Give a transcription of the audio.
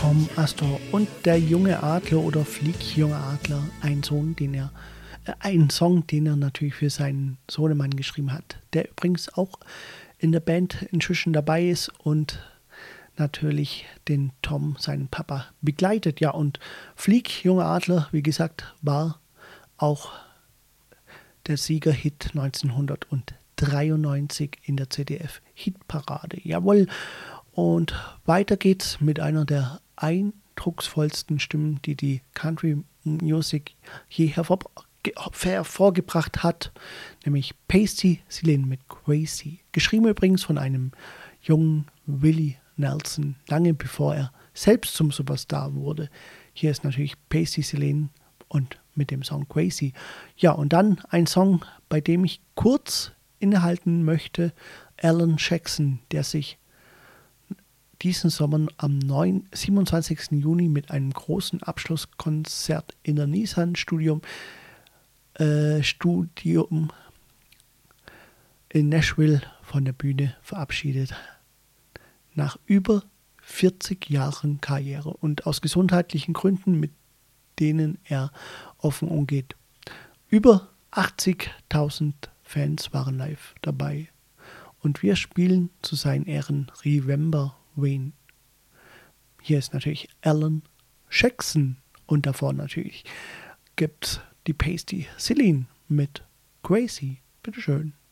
Tom Astor und der junge Adler oder Flieg, junger Adler, ein Song, den er natürlich für seinen Sohnemann geschrieben hat, der übrigens auch in der Band inzwischen dabei ist und natürlich den Tom, seinen Papa, begleitet. Ja, und Flieg, junger Adler, wie gesagt, war auch der Siegerhit 1993 in der ZDF-Hitparade. Jawohl. Und weiter geht's mit einer der eindrucksvollsten Stimmen, die die Country Music je hervorgebracht hat, nämlich Pasty Celine mit Crazy. Geschrieben übrigens von einem jungen Willie Nelson, lange bevor er selbst zum Superstar wurde. Hier ist natürlich Pasty Celine und mit dem Song Crazy. Ja, und dann ein Song, bei dem ich kurz innehalten möchte, Alan Jackson, der sich diesen Sommer am 27. Juni mit einem großen Abschlusskonzert in der Nissan Studium in Nashville von der Bühne verabschiedet. Nach über 40 Jahren Karriere und aus gesundheitlichen Gründen, mit denen er offen umgeht. Über 80.000 Fans waren live dabei. Und wir spielen zu seinen Ehren Remember Wayne. Hier ist natürlich Alan Jackson und davor natürlich gibt die Pasty Celine mit Crazy. Bitteschön.